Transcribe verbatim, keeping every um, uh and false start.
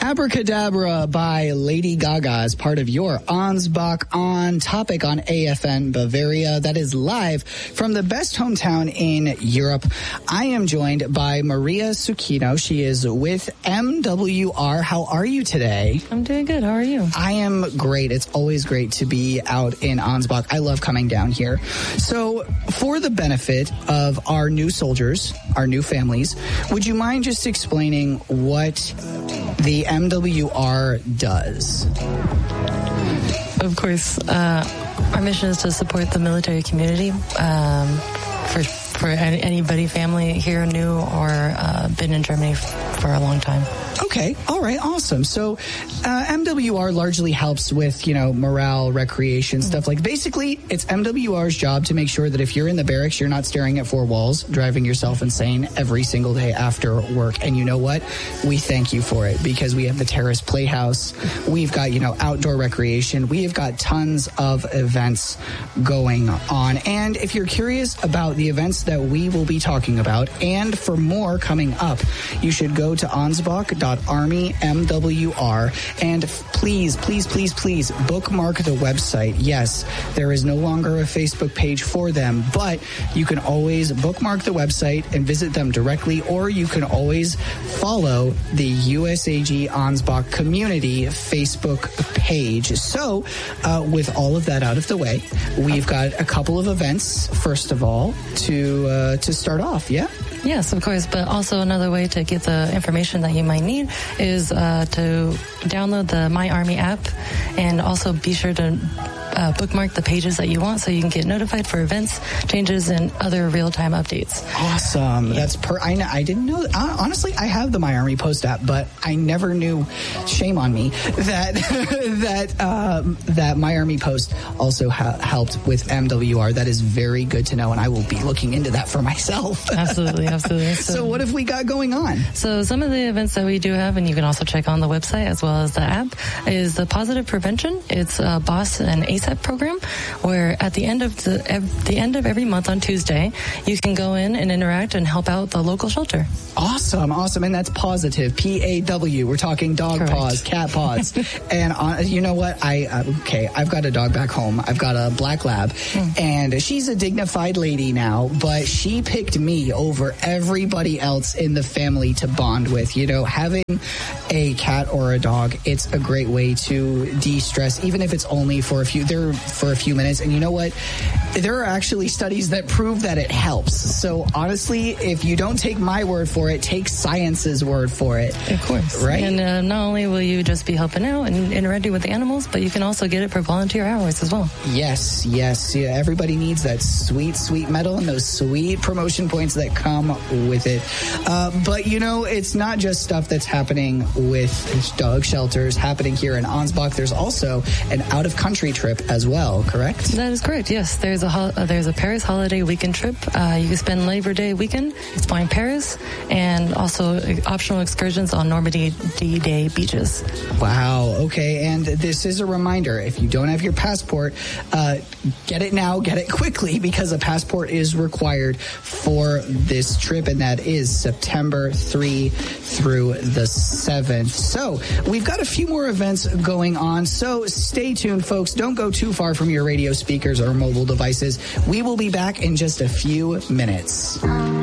Abracadabra by Lady Gaga as part of your Ansbach on Topic on A F N Bavaria. That is live from the best hometown in Europe. I am joined by Maria Zucchino. She is with M W R. How are you today? I'm doing good. How are you? I am great. It's always great to be out in Ansbach. I love coming down here. So for the benefit of our new soldiers, our new families, would you mind just explaining what the M W R does? Of course. Uh, our mission is to support the military community um, for for any, anybody, family here new or uh, been in Germany f- for a long time. Okay. All right. Awesome. So uh, M W R largely helps with, you know, morale, recreation, stuff like basically it's M W R's job to make sure that if you're in the barracks, you're not staring at four walls, driving yourself insane every single day after work. And you know what? We thank you for it because we have the Terrace Playhouse. We've got, you know, outdoor recreation. We have got tons of events going on. And if you're curious about the events that we will be talking about and for more coming up, you should go to ansbach dot army M W R and please, please, please, please bookmark the website. Yes, there is no longer a Facebook page for them, but you can always bookmark the website and visit them directly, or you can always follow the U S A G Ansbach community Facebook page. So uh, with all of that out of the way, we've got a couple of events, first of all, to uh, to start off, yeah? Yes, of course, but also another way to get the information that you might need is uh, to download the My Army app and also be sure to uh, bookmark the pages that you want so you can get notified for events, changes, and other real-time updates. Awesome. Yeah. That's per. I, I didn't know. Uh, honestly, I have the My Army Post app, but I never knew. Shame on me that that um, that My Army Post also ha- helped with M W R. That is very good to know, and I will be looking into that for myself. Absolutely, absolutely. So, so what have we got going on? So some of the events that we do have, and you can also check on the website as well as the app, is the Positive Prevention. It's a B O S and A S A P program where at the end of the ev- the end of every month on Tuesday, you can go in and interact and help out the local shelter. Awesome, awesome. And that's positive, P A W. We're talking dog Correct. paws, cat paws. And uh, you know what? I uh, okay, I've got a dog back home. I've got a black lab, mm. and she's a dignified lady now, but she picked me over everybody else in the family to bond with. You know, having a cat or a dog, it's a great way to de-stress, even if it's only for a few there for a few minutes. And you know what? There are actually studies that prove that it helps. So honestly, if you don't take my word for it, take science's word for it. Of course. Right? And uh, not only will you just be helping out and interacting with the animals, but you can also get it for volunteer hours as well. Yes, yes. Yeah, everybody needs that sweet, sweet medal and those sweet promotion points that come with it. Uh, but, you know, it's not just stuff that's happening with dog shelters happening here in Ansbach. There's also an out-of-country trip as well, correct? That is correct, yes. There's a ho- uh, there's a Paris holiday weekend trip. Uh, you can spend Labor Day weekend exploring Paris and also optional excursions on Normandy D-Day beaches. Wow, okay. And this is a reminder, if you don't have your passport, uh, get it now, get it quickly, because a passport is required for this trip, and that is September third through the seventh. So we've got a few more events going on, so stay tuned, folks. Don't go too far from your radio speakers or mobile devices. We will be back in just a few minutes.